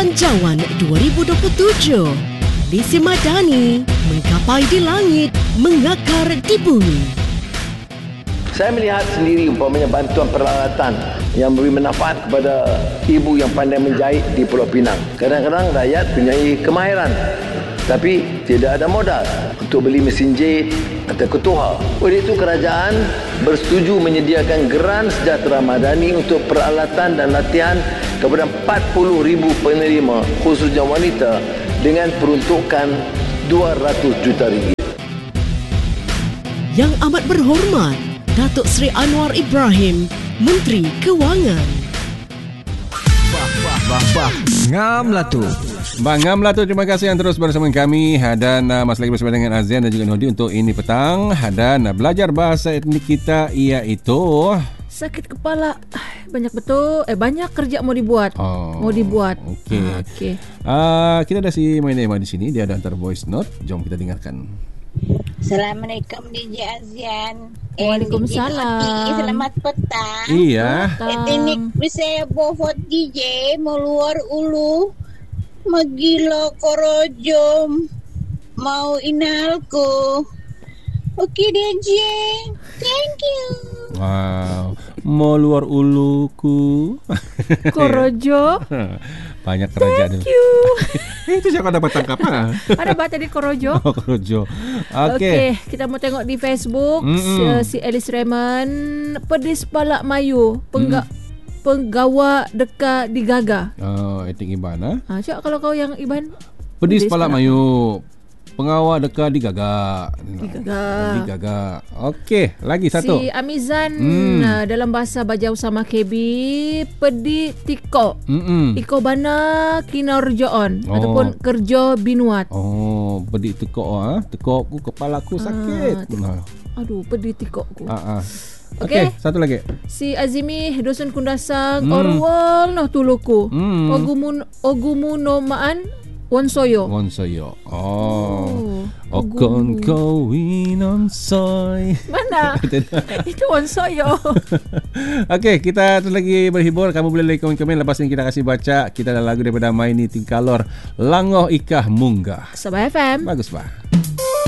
Belanjawan 2027. Visi Madani, menggapai di langit, mengakar di bumi. Saya melihat sendiri umpamanya bantuan peralatan yang memberi manfaat kepada ibu yang pandai menjahit di Pulau Pinang. Kadang-kadang rakyat punya kemahiran tapi tidak ada modal untuk beli mesin jahit atau ketuha. Oleh itu kerajaan bersetuju menyediakan geran sejahtera madani untuk peralatan dan latihan kepada 40,000 penerima khususnya wanita dengan peruntukan RM200 juta. Yang amat berhormat Datuk Seri Anwar Ibrahim, Menteri Kewangan. Ngam lah tu. Bang Ngam lah tu, terima kasih yang terus bersama kami. Dan masih lagi bersama dengan Azian dan juga Nodi untuk ini petang. Dan belajar bahasa etnik kita iaitu sakit kepala. Banyak betul. Banyak kerja mau dibuat. Mau dibuat. Okey. Kita ada si Mainema di sini. Dia ada hantar voice note. Jom kita dengarkan. Assalamualaikum DJ Azian. Waalaikumsalam. Selamat petang. Iya. Etnik saya bofot DJ mau luar ulu. Magilo korojo mau inalku. Oke DJ. Thank you. Wow. Mau luar uluku. Korojo. Banyak kerajaan. Thank you. Itu siapa dapat tangkap? Ada baca di Korojo. Korojo. Okey, kita mau tengok di Facebook. Si Alice Raymond, pedis palak mayu, penggawa deka digaga. Etnik Iban. Cak kalau kau yang Iban. Pedis palak mayu, pengawal dekat digaga. Okey, lagi satu. Si Amizan dalam bahasa Bajau sama KB, pedi tiko. Iko bana kinorjoon ataupun kerja binuat. Pedi tiko Teko kepala aku sakit. Aduh, pedi tiko ku. Okey, satu lagi. Si Azimi Dusun Kundasang Orwal noh tuluku. Ogumu no maan Wonsoyo. Okon kawin onsoy. Mana? Itu Wonsoyo. Okey, kita terus lagi berhibur. Kamu boleh like, komen. Lepas ini kita kasih baca. Kita ada lagu daripada Maini Tingkalor, Langoh Ikah Munggah. Sabah FM. Bagus, Pak.